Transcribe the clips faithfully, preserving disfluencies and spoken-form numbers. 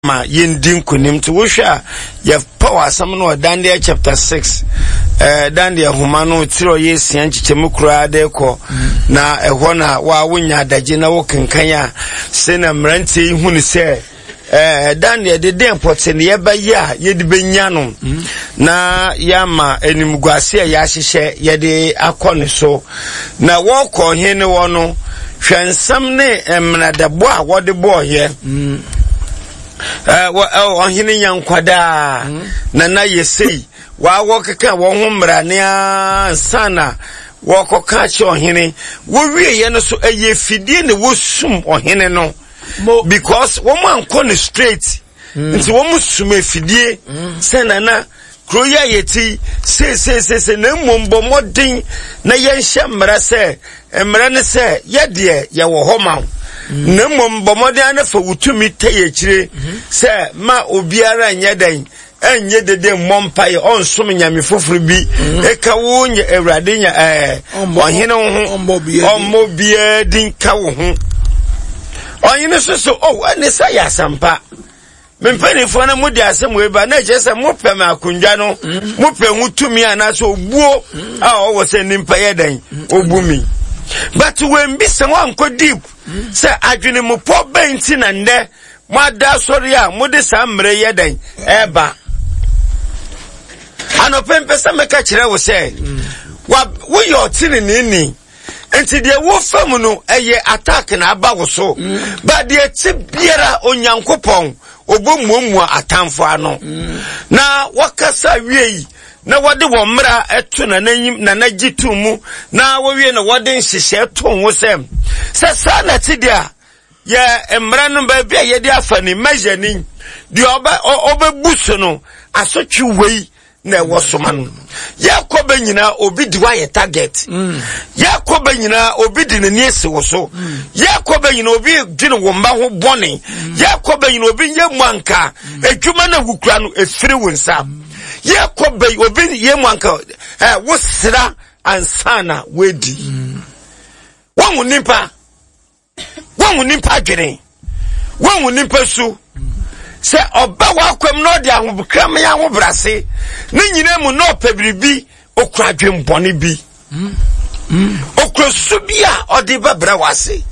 ma yendin kunim to wohwa ye power asam no Daniel chapter six eh Daniel humano tiro yesia nchichemu kura de ko na ehwo na wa wonya adage na wo kenkan ya se na mrantie hunu se eh Daniel de den pote ne ye ba ya ye de benya no na yama enimguase ya hyehyɛ ye de akɔ so na wo kɔ hene wo no hwensam ne emnadabo a wo de bo ye eh wa hene yankwada na na yesei wa wo keka wo ho mrane a sana wo koka che ohene wo wie ye no so eye fidie ne wo sum ohene no because wo man ko ne straight nti wo musum efidie se na na kroya yeti se se se se na mmombo modin na ye nhye mra se mra ne se ye de ye wo ho ma na mmombo modin na fa wutumi taye kire se ma obiara nya dan enye dede mompai onsom nyame foforo bi eka wo nya awrade nya eh ohene ho ommo bia din ka wo ho ohene so so oh ane sa ya sampa mempani fo na mudi asem we ba na je se mope ma akundwa no mope hutumi ana so obuo a owo se nimpa yedan obumi but when be se wan ko deep se adwene mo po benti na nde mo ada sori a mo de sa mre yedan eba ano pempesa meka kire wo se wa wo yo tini ni enti de wo fam no eye attack na aba wo so ba de ti biara onyankopon obomuomua atamfo ano na wakasa wiei na wode wo mra eto na nanyim na nagitu mu na wo wie na wode nhyehyɛ to wo sem se sa na ti dia ye emra no ba bia ye dia afa ni measure ni de oba obebuso no asotwe wei na wo soma no yakoba nyina obi di wa ye target yakoba nyina obi di ne niese wo so yakoba nyina obi di ne wo mba ho bone yakoba nyina obi nye mwanka adwuma na wukura no efiri wonsa yakoba obi ye mwanka eh wo sira ansana wedi won nipa won nipa dwene won nipa su se oba wa kwam no de ahobukram ya ho brase ne nyina mu no pebiribi okura dwembone bi mm okura subia ode babra wase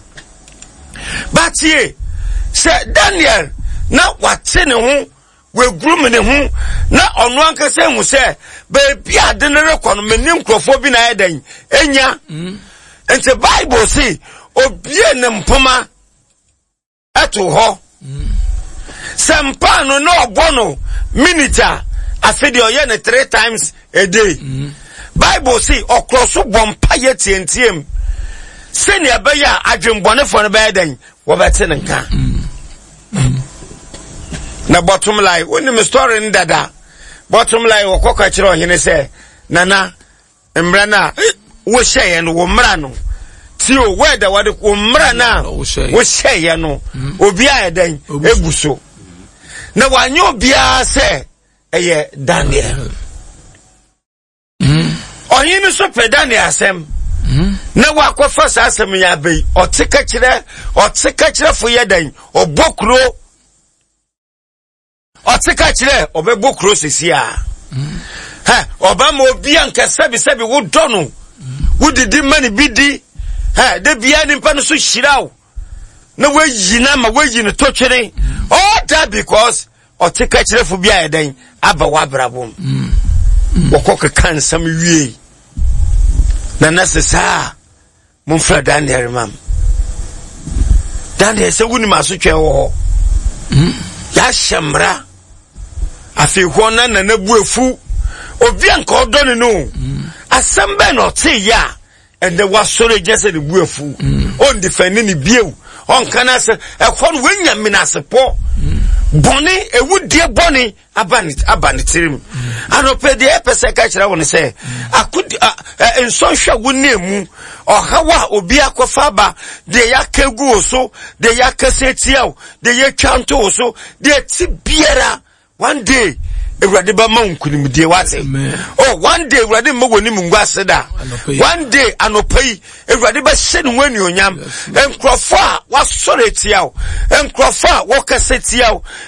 batie se Daniel na wate ne ho we grum ne ho na ono ankase hu se be bia de ne rekono menim krofo bi na edan enya ente Bible say obie ne mpoma ato ho Sampano no bono minita afedi oye ne three times a day. Mm. Bible say okroso bompa ye tientiem. Seni abeya adwembone fo ne baden wo bete ne nka. Na bottom line woni me story ndada. Bottom line wo koka kire ohene se nana mra na wo hyeye no wo mra no. Ti o weda wade wo mra na wo hyeye no obi ayedan eguso. Na wanyo bia se eye Daniel mm oyini so pe Daniel asem mm na wakwafa sa asem ya bei otika kire otika kire fo yedan obokro otika kire obebokro sesia mm ha obama obi anka sabi sabi wo dono wo didi mani bidi ha de bia ni pa no so hirawo na wayina ma wayina to twere all that because otika kirefu bia eden aba wabrabom mm wokoke kan sam wie na nasesa mumfra Daniel mam Daniel se wuni maso twe wo mm ya shamra afi ho na na nabuefu obi anka odone no asembe no te ya ende wasore jese de buefu on defend ni bieu on kana se ekon wenya minasepo boni ewudie boni abanit abanitirim anopede epese ka kira woni se akudi ensonhwa wonemu ohawa obi akofa ba de yakegu so de yakasetiaw de yakwanto so de ti biera one day Ewurade ba ma nkunimdie wate. Oh, one day Ewurade mo woni mungwase da. One day anopai Ewurade ba hye ne wani onyam. Enkrofo a wasore tia wo. Enkrofo a wokase tia wo.